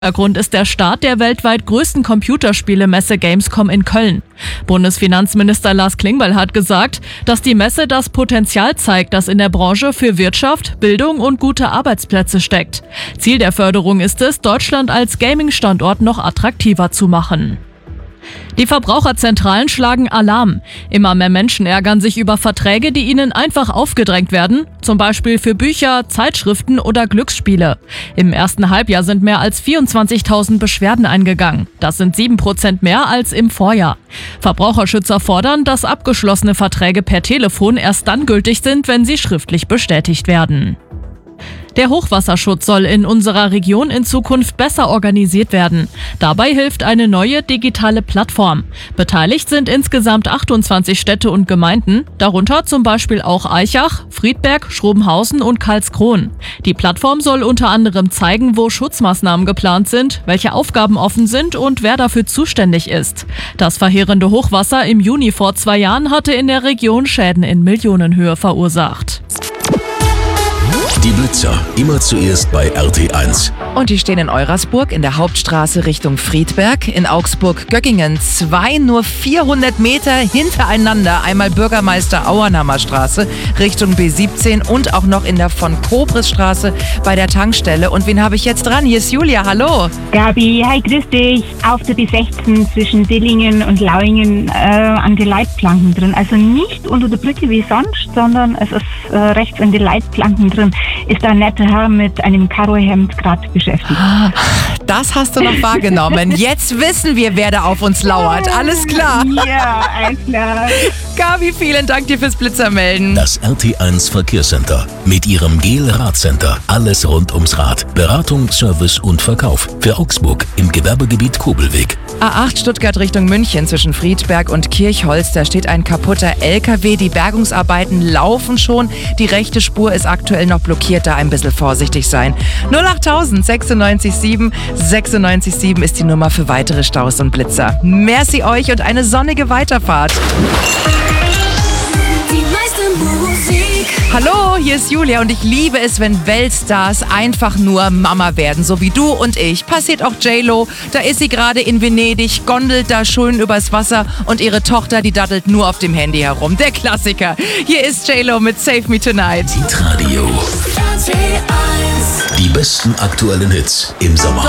Grund ist der Start der weltweit größten Computerspielemesse Gamescom in Köln. Bundesfinanzminister Lars Klingbeil hat gesagt, dass die Messe das Potenzial zeigt, das in der Branche für Wirtschaft, Bildung und gute Arbeitsplätze steckt. Ziel der Förderung ist es, Deutschland als Gaming-Standort noch attraktiver zu machen. Die Verbraucherzentralen schlagen Alarm. Immer mehr Menschen ärgern sich über Verträge, die ihnen einfach aufgedrängt werden, zum Beispiel für Bücher, Zeitschriften oder Glücksspiele. Im ersten Halbjahr sind mehr als 24.000 Beschwerden eingegangen. Das sind 7% mehr als im Vorjahr. Verbraucherschützer fordern, dass abgeschlossene Verträge per Telefon erst dann gültig sind, wenn sie schriftlich bestätigt werden. Der Hochwasserschutz soll in unserer Region in Zukunft besser organisiert werden. Dabei hilft eine neue digitale Plattform. Beteiligt sind insgesamt 28 Städte und Gemeinden, darunter zum Beispiel auch Aichach, Friedberg, Schrobenhausen und Karlskron. Die Plattform soll unter anderem zeigen, wo Schutzmaßnahmen geplant sind, welche Aufgaben offen sind und wer dafür zuständig ist. Das verheerende Hochwasser im Juni vor 2 Jahren hatte in der Region Schäden in Millionenhöhe verursacht. Die Blitzer, immer zuerst bei RT1. Und die stehen in Eurasburg in der Hauptstraße Richtung Friedberg. In Augsburg-Göggingen 2 nur 400 Meter hintereinander. Einmal Bürgermeister Auernhammer Straße Richtung B17 und auch noch in der von Kobres Straße bei der Tankstelle. Und wen habe ich jetzt dran? Hier ist Julia, hallo. Gabi, hi, grüß dich. Auf der B16 zwischen Dillingen und Lauingen an die Leitplanken drin. Also nicht unter der Brücke wie sonst, sondern es ist rechts an die Leitplanken drin. Ist ein netter Herr mit einem Karohemd gerade beschäftigt. Das hast du noch wahrgenommen. Jetzt wissen wir, wer da auf uns lauert. Alles klar. Ja, alles klar. Gabi, vielen Dank dir fürs Blitzermelden. Das RT1 Verkehrscenter mit ihrem GEL-Radcenter. Alles rund ums Rad. Beratung, Service und Verkauf. Für Augsburg im Gewerbegebiet Kobelweg. A8 Stuttgart Richtung München zwischen Friedberg und Kirchholz. Da steht ein kaputter LKW. Die Bergungsarbeiten laufen schon. Die rechte Spur ist aktuell noch blockiert. Da ein bisschen vorsichtig sein. 08000 96 7 ist die Nummer für weitere Staus und Blitzer. Merci euch und eine sonnige Weiterfahrt. Die meiste Musik. Hallo, hier ist Julia und ich liebe es, wenn Weltstars einfach nur Mama werden, so wie du und ich. Passiert auch J-Lo, da ist sie gerade in Venedig, gondelt da schön übers Wasser und ihre Tochter, die daddelt nur auf dem Handy herum. Der Klassiker. Hier ist J-Lo mit Save Me Tonight. Hitradio. RT1. Die besten aktuellen Hits im Sommer.